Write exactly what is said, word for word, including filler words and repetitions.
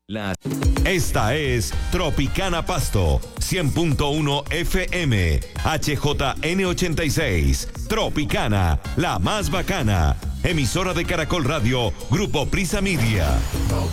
La... Esta es Tropicana Pasto, cien punto uno F M, H J N ochenta y seis. Tropicana, la más bacana. Emisora de Caracol Radio, Grupo Prisa Media.